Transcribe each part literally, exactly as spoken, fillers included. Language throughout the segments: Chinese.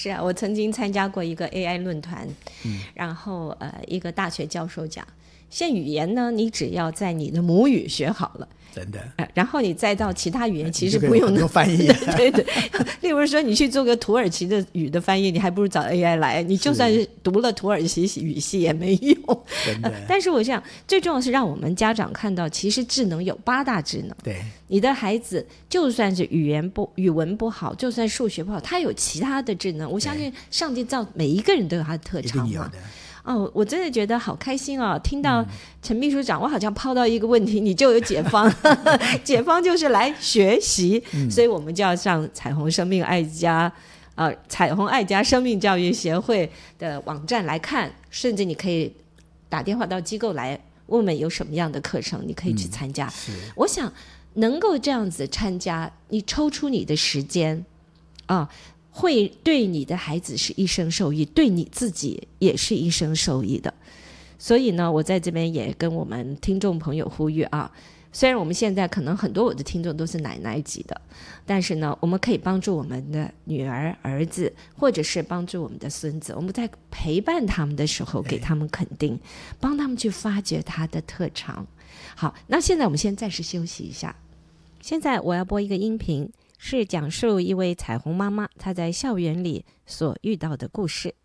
是啊，我曾经参加过一个 A I 论坛，嗯、然后呃，一个大学教授讲，现在语言呢，你只要在你的母语学好了。 真的、 呃，然后你再到其他语言，其实不用用翻译。 对对，例如说你去做个土耳其的语的翻译，你还不如找 A I 来。你就算是读了土耳其语系也没用。 真的、 呃。但是我想，最重要是让我们家长看到，其实智能有八大智能。 对，你的孩子就算是语言不语文不好，就算数学不好，他有其他的智能。我相信上帝造每一个人都有他的特长嘛。 一定有的。 哦，我真的觉得好开心哦！听到陈秘书长，我好像抛到一个问题，你就有解方。解方就是来学习，嗯、所以我们就要上彩虹生命爱家，呃，彩虹爱家生命教育协会的网站来看，甚至你可以打电话到机构来问问有什么样的课程，你可以去参加。 嗯、 我想能够这样子参加，你抽出你的时间啊。会对你的孩子是一生受益，对你自己也是一生受益的。所以呢，我在这边也跟我们听众朋友呼吁啊，虽然我们现在可能很多我的听众都是奶奶级的，但是呢，我们可以帮助我们的女儿、儿子，或者是帮助我们的孙子，我们在陪伴他们的时候给他们肯定，帮他们去发掘他的特长。好，那现在我们先暂时休息一下。现在我要播一个音频，是讲述一位彩虹妈妈她在校园里所遇到的故事。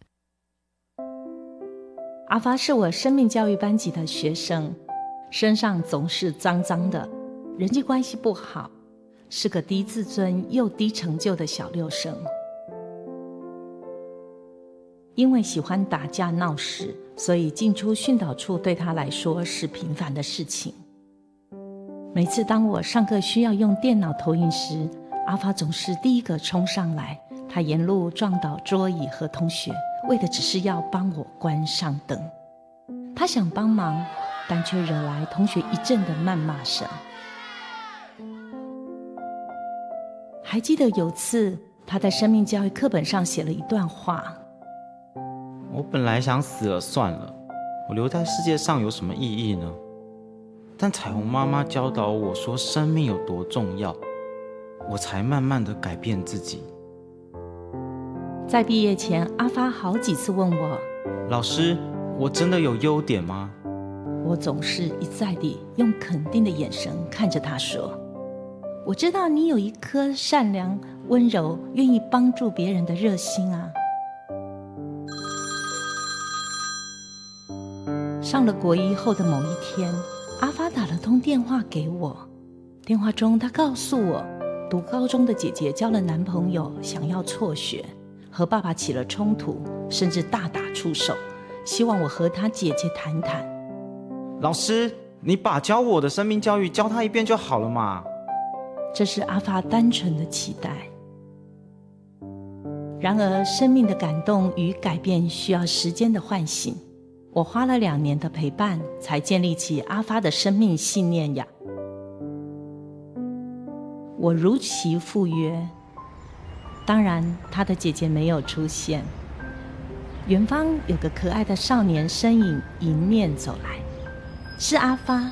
阿发是我生命教育班级的学生，身上总是脏脏的，人际关系不好，是个低自尊又低成就的小六生。因为喜欢打架闹事，所以进出训导处对他来说是平凡的事情。每次当我上课需要用电脑投影时，阿发总是第一个冲上来，他沿路撞倒桌椅和同学，为的只是要帮我关上灯。他想帮忙，但却惹来同学一阵的谩骂声。还记得有次他在生命教育课本上写了一段话： 我本来想死了算了，我留在世界上有什么意义呢？但彩虹妈妈教导我说生命有多重要，我才慢慢的改变自己。 在毕业前，阿发好几次问我： 老师，我真的有优点吗？ 我总是一再地用肯定的眼神看着他说：我知道你有一颗善良、温柔、愿意帮助别人的热心啊。上了国一后的某一天，阿发打了通电话给我。电话中他告诉我，读高中的姐姐交了男朋友，想要辍学，和爸爸起了冲突，甚至大打出手，希望我和他姐姐谈谈。 老师，你把教我的生命教育教他一遍就好了嘛。 这是阿发单纯的期待。然而生命的感动与改变需要时间的唤醒，我花了两年的陪伴，才建立起阿发的生命信念呀。我如期赴约，当然他的姐姐没有出现。远方有个可爱的少年身影迎面走来，是阿发。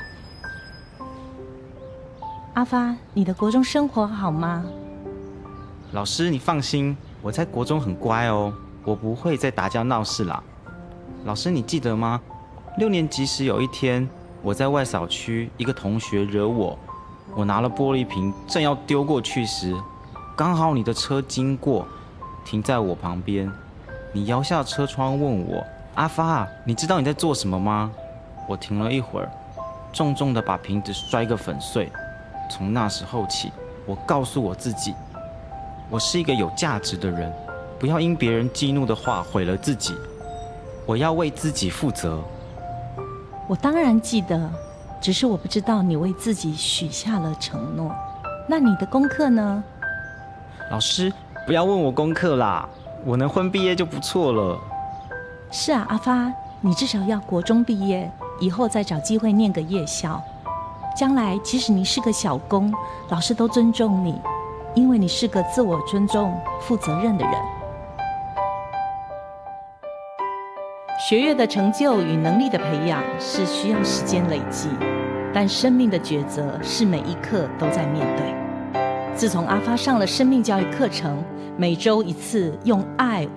阿发，你的国中生活好吗？ 老师，你放心，我在国中很乖哦，我不会再打架闹事啦。老师，你记得吗？六年级时有一天，我在外扫区，一个同学惹我，我拿了玻璃瓶正要丢过去时，刚好你的车经过，停在我旁边。你摇下车窗问我：阿发，你知道你在做什么吗？我停了一会儿，重重地把瓶子摔个粉碎。从那时候起，我告诉我自己，我是一个有价值的人，不要因别人激怒的话毁了自己，我要为自己负责。 我当然记得，只是我不知道你为自己许下了承诺。那你的功课呢？ 老师，不要问我功课啦，我能混毕业就不错了。 是啊，阿发，你至少要国中毕业，以后再找机会念个夜校。将来即使你是个小工，老师都尊重你，因为你是个自我尊重、负责任的人。学业的成就与能力的培养是需要时间累积，但生命的抉择是每一刻都在面对。自从阿发上了生命教育课程，每周一次用爱